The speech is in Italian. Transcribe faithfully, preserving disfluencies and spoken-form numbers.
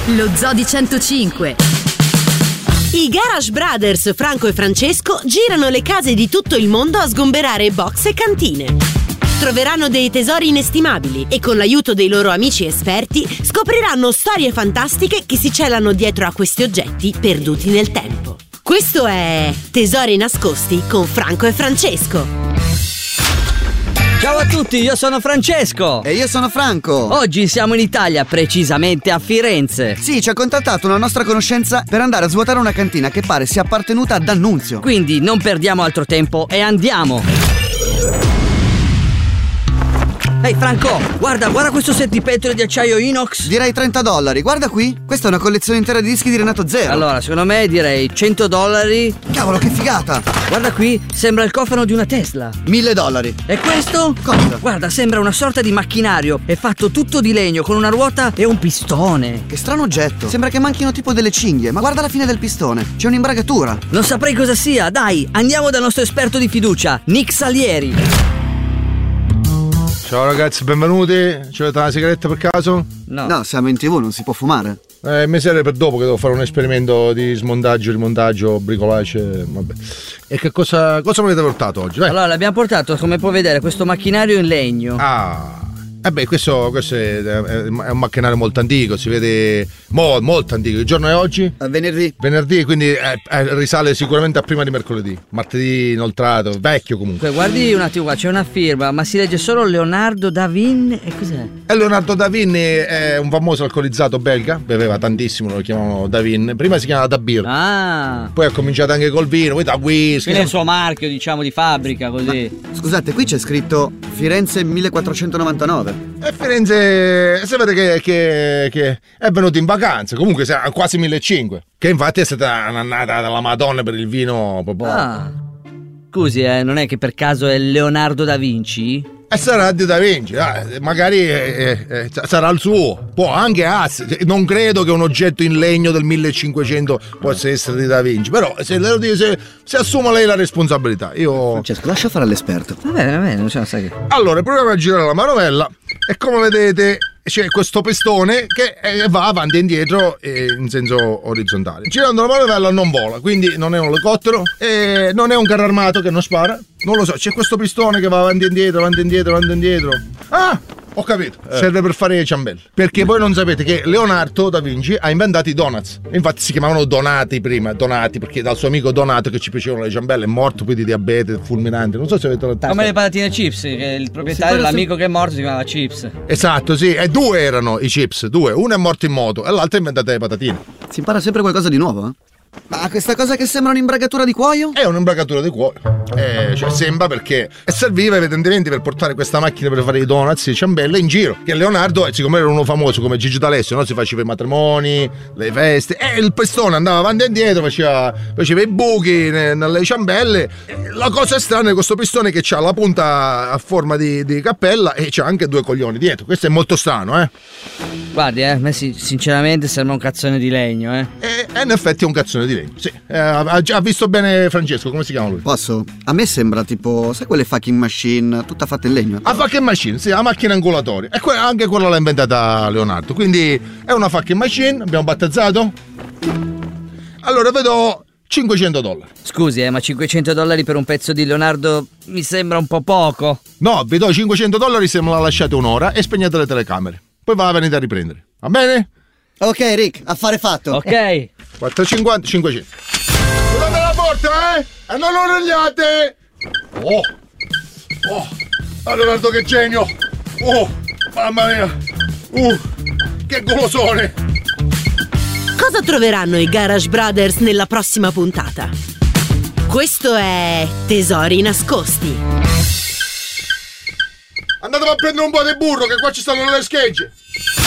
Lo Zoo di centocinque. I Garage Brothers Franco e Francesco girano le case di tutto il mondo a sgomberare box e cantine. Troveranno dei tesori inestimabili e con l'aiuto dei loro amici esperti scopriranno storie fantastiche che si celano dietro a questi oggetti perduti nel tempo. Questo è Tesori nascosti con Franco e Francesco. Ciao a tutti, io sono Francesco. E io sono Franco. Oggi siamo in Italia, precisamente a Firenze. Sì, ci ha contattato una nostra conoscenza per andare a svuotare una cantina che pare sia appartenuta ad D'Annunzio. Quindi non perdiamo altro tempo e andiamo. Ehi Franco, guarda, guarda questo set di pentole di acciaio inox. Direi trenta dollari, guarda qui. Questa è una collezione intera di dischi di Renato Zero. Allora, secondo me direi cento dollari. Cavolo, che figata. Guarda qui, sembra il cofano di una Tesla. mille dollari. E questo? Cosa? Guarda, sembra una sorta di macchinario. È fatto tutto di legno, con una ruota e un pistone. Che strano oggetto. Sembra che manchino tipo delle cinghie, ma guarda la fine del pistone. C'è un'imbragatura. Non saprei cosa sia. Dai, andiamo dal nostro esperto di fiducia, Nick Salieri. Ciao ragazzi, benvenuti. Ci avete una sigaretta per caso? No. No, siamo in tv, non si può fumare. Eh, mi serve per dopo che devo fare un esperimento di smontaggio, rimontaggio, bricolage, vabbè. E che cosa, cosa mi avete portato oggi? Vai. Allora, l'abbiamo portato, come puoi vedere, questo macchinario in legno. Ah, eh beh, questo, questo è, è un macchinario molto antico, si vede mo, molto antico. Che giorno è oggi? A venerdì. Venerdì, quindi eh, eh, risale sicuramente a prima di mercoledì. Martedì inoltrato, vecchio comunque. Guardi un attimo qua, c'è una firma, ma si legge solo Leonardo da Vinci. E cos'è? E Leonardo da Vinci è un famoso alcolizzato belga, beveva tantissimo, lo chiamavano da Vinci. Prima si chiamava da Beer. Ah. Poi ha cominciato anche col vino, poi da whisky. Quindi è il suo marchio, diciamo, di fabbrica, così. Ma, scusate, qui c'è scritto Firenze millequattrocentonovantanove. E Firenze, sapete che, che, che è venuto in vacanza, comunque siamo quasi millecinquecento. Che infatti è stata un'annata della Madonna per il vino proprio. Ah. Scusi, eh, non è che per caso è Leonardo da Vinci? E sarà di Da Vinci, eh, magari eh, eh, sarà il suo, può anche essere. Non credo che un oggetto in legno del millecinquecento possa essere di Da Vinci, però se, se, se assuma lei la responsabilità, io... Francesco, lascia fare all'esperto. Va bene, va bene, non c'è, sai che... Allora, proviamo a girare la manovella e come vedete c'è questo pistone che va avanti e indietro in senso orizzontale. Girando la manovella non vola, quindi non è un elicottero e non è un carro armato che non spara. Non lo so, c'è questo pistone che va avanti e indietro, avanti e indietro, avanti e indietro. Ah! Ho capito, eh. Serve per fare i ciambelli. Perché voi non sapete che Leonardo da Vinci ha inventato i donuts. Infatti si chiamavano Donati prima, Donati, perché dal suo amico Donato che ci piacevano le ciambelle è morto poi di diabete fulminante. Non so se avete letto. Come le patatine chips, che il proprietario, l'amico che è morto si chiamava Chips. Esatto, sì, e due erano i chips, due. Uno è morto in moto e l'altro ha inventato le patatine. Si impara sempre qualcosa di nuovo, eh? Ma questa cosa che sembra un'imbragatura di cuoio? È un'imbragatura di cuoio. Eh, cioè sembra perché serviva evidentemente per portare questa macchina per fare i donuts e ciambelle in giro. Che Leonardo, siccome era uno famoso come Gigi D'Alessio, no? Si faceva i matrimoni, le feste, e il pistone andava avanti e indietro, faceva, faceva i buchi nelle ciambelle. La cosa strana è questo pistone che ha la punta a forma di, di cappella e c'ha anche due coglioni dietro. Questo è molto strano, eh. Guardi, eh, a me sinceramente sembra un cazzone di legno, eh. E, e in effetti è un cazzone di legno, sì. Eh, ha, ha visto bene Francesco, come si chiama lui? Posso? A me sembra tipo, sai quelle fucking machine, tutta fatta in legno? La fucking machine, sì, la macchina angolatoria. E que- anche quella l'ha inventata Leonardo. Quindi è una fucking machine, abbiamo battezzato. Allora vedo cinquecento dollari. Scusi, eh, ma cinquecento dollari per un pezzo di Leonardo mi sembra un po' poco. No, vi do cinquecento dollari se me la lasciate un'ora e spegnete le telecamere. Poi va a venire a riprendere. Va bene? Ok, Rick, affare fatto. Ok. quattrocentocinquanta, cinquecento. Chiudete la porta, eh? E non orrigliate! Oh! Oh! Ah, Leonardo, che genio! Oh! Mamma mia! Uh! Che golosone! Cosa troveranno i Garage Brothers nella prossima puntata? Questo è Tesori nascosti. Andatemi a prendere un po' di burro che qua ci stanno le schegge.